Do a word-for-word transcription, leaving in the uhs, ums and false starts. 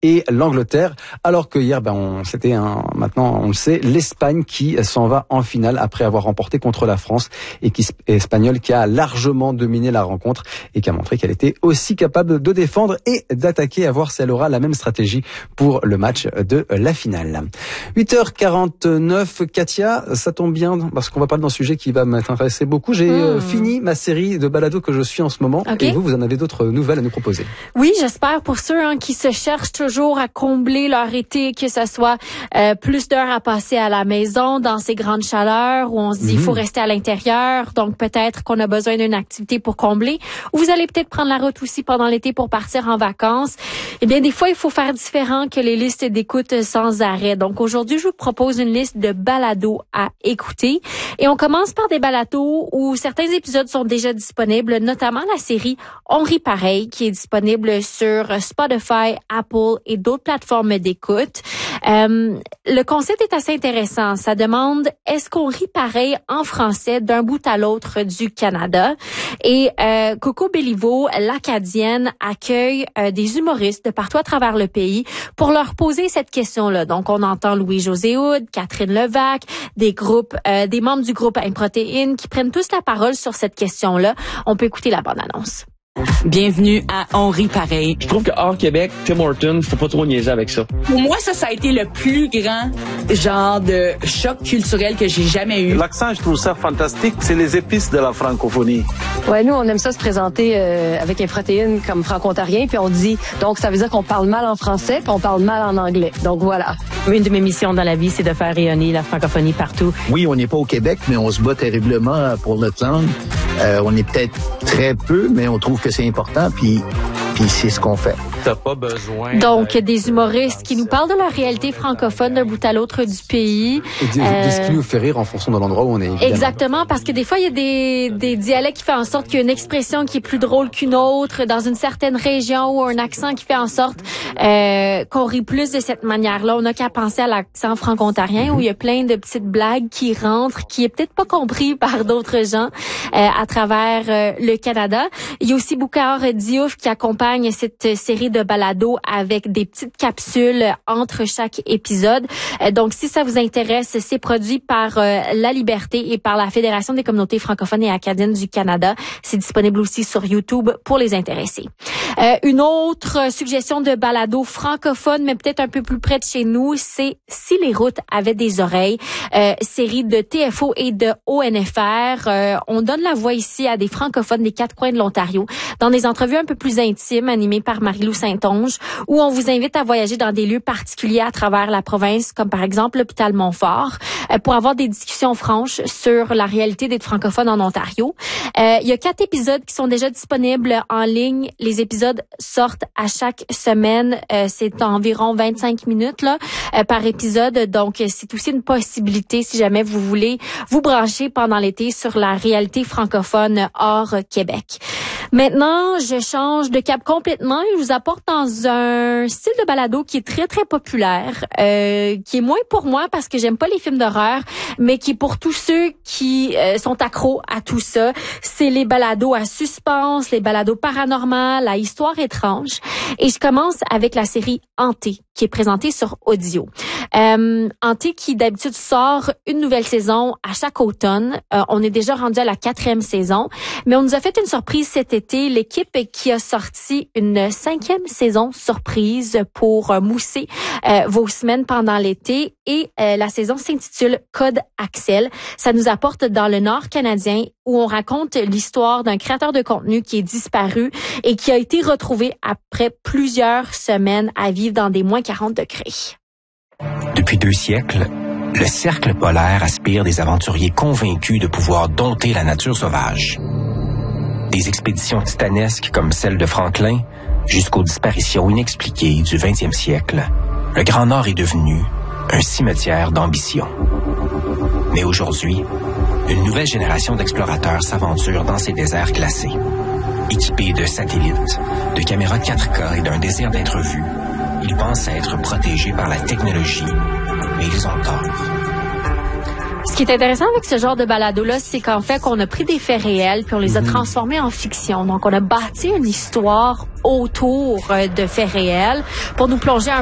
et l'Angleterre. Alors que hier, ben, on, c'était un, maintenant, on le sait, l'Espagne qui s'en va en finale après avoir remporté contre la France et qui, espagnole qui a largement dominé la rencontre et qui a montré qu'elle était aussi capable de défendre et d'attaquer, à voir si elle aura la même stratégie pour le match de la finale. huit heures quarante-neuf, Katia, ça tombe bien parce qu'on va parler d'un sujet qui va m'intéresser beaucoup. J'ai mmh. fini ma série de balados que je suis en ce moment okay. et vous, vous en avez d'autres nouvelles à nous proposer. Oui, j'espère pour ceux hein, qui se cherchent toujours à combler leur été, que ce soit euh, plus d'heures à passer à la maison dans ces grandes chaleurs où on se dit il mmh. faut rester à l'intérieur, donc peut-être qu'on a besoin d'une activité pour combler, ou vous allez peut-être prendre la route aussi pendant l'été pour partir en vacances. Eh bien, des fois, il faut faire différent que les listes d'écoute sans arrêt. Donc, aujourd'hui, je vous propose une liste de balados à écouter. Et on commence par des balados où certains épisodes sont déjà disponibles, notamment la série On rit pareil, qui est disponible sur Spotify, Apple et d'autres plateformes d'écoute. Euh, le concept est assez intéressant. Ça demande, est-ce qu'on rit pareil en français d'un bout à l'autre du Canada? Et euh, Coco Béliveau, l'Acadienne, accueille euh, des humoristes de partout à travers le pays pour leur poser cette question-là. Donc, on entend Louis-José Hood, Catherine Levac, des groupes, euh, des membres du groupe Improtéine qui prennent tous la parole sur cette question-là. On peut écouter la bande-annonce. Bienvenue à On rit pareil. Je trouve que hors Québec, Tim Hortons, faut pas trop niaiser avec ça. Pour moi, ça, ça a été le plus grand genre de choc culturel que j'ai jamais eu. L'accent, je trouve ça fantastique. C'est les épices de la francophonie. Ouais, nous, on aime ça se présenter euh, avec un protéine comme franco-ontarien, puis on dit, donc ça veut dire qu'on parle mal en français, puis on parle mal en anglais. Donc voilà. Une de mes missions dans la vie, c'est de faire rayonner la francophonie partout. Oui, on n'est pas au Québec, mais on se bat terriblement pour notre langue. Euh, on est peut-être très peu, mais on trouve que c'est important, puis, puis c'est ce qu'on fait. T'as pas besoin. Donc, des humoristes qui nous parlent de leur réalité francophone d'un bout à l'autre du pays. Et de, euh, de ce qui nous fait rire en fonction de l'endroit où on est. Évidemment. Exactement, parce que des fois, il y a des, des dialectes qui font en sorte qu'il y a une expression qui est plus drôle qu'une autre dans une certaine région ou un accent qui fait en sorte euh, qu'on rit plus de cette manière-là. On n'a qu'à penser à l'accent franco-ontarien mm-hmm. où il y a plein de petites blagues qui rentrent, qui est peut-être pas compris par d'autres gens euh, à travers euh, le Canada. Il y a aussi Boucard Diouf qui accompagne cette série de balados avec des petites capsules entre chaque épisode. Euh, donc, si ça vous intéresse, c'est produit par euh, La Liberté et par la Fédération des communautés francophones et acadiennes du Canada. C'est disponible aussi sur YouTube pour les intéressés. Euh, une autre suggestion de balado francophone, mais peut-être un peu plus près de chez nous, c'est Si les routes avaient des oreilles, euh, série de T F O et de O N F R. Euh, on donne la voix ici à des francophones des quatre coins de l'Ontario dans des entrevues un peu plus intimes animées par Marie-Lou Saint-Onge, où on vous invite à voyager dans des lieux particuliers à travers la province, comme par exemple l'hôpital Montfort, euh, pour avoir des discussions franches sur la réalité d'être francophone en Ontario. Euh, il y a quatre épisodes qui sont déjà disponibles en ligne. Les épisodes sortent à chaque semaine. Euh, c'est environ vingt-cinq minutes là euh, par épisode. Donc, c'est aussi une possibilité si jamais vous voulez vous brancher pendant l'été sur la réalité francophone hors Québec. Maintenant, je change de cap complètement et je vous apporte dans un style de balado qui est très, très populaire, euh, qui est moins pour moi parce que j'aime pas les films d'horreur, mais qui est pour tous ceux qui euh, sont accros à tout ça. C'est les balados à suspense, les balados paranormaux, la histoire étrange. Et je commence avec la série Hanté, qui est présentée sur Audio. Euh, Hanté qui d'habitude sort une nouvelle saison à chaque automne. Euh, on est déjà rendu à la quatrième saison, mais on nous a fait une surprise cet été. L'équipe qui a sorti une cinquième saison surprise pour euh, mousser euh, vos semaines pendant l'été et euh, la saison s'intitule Code Axel. Ça nous apporte dans le Nord canadien où on raconte l'histoire d'un créateur de contenu qui est disparu et qui a été retrouvé après plusieurs semaines à vivre dans des moins quarante degrés. Depuis deux siècles, le cercle polaire aspire des aventuriers convaincus de pouvoir dompter la nature sauvage. Des expéditions titanesques comme celle de Franklin jusqu'aux disparitions inexpliquées du vingtième siècle, le Grand Nord est devenu un cimetière d'ambition. Mais aujourd'hui, une nouvelle génération d'explorateurs s'aventure dans ces déserts glacés. Équipés de satellites, de caméras quatre K et d'un désir d'être vus, ils pensent être protégés par la technologie, mais ils ont tort. Ce qui est intéressant avec ce genre de balado-là, c'est qu'en fait, qu'on a pris des faits réels puis on les a transformés en fiction. Donc, on a bâti une histoire autour de faits réels pour nous plonger un